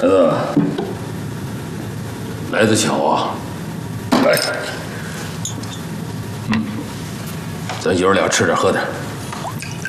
孩子，来得巧啊！来，咱爷儿俩吃点喝点。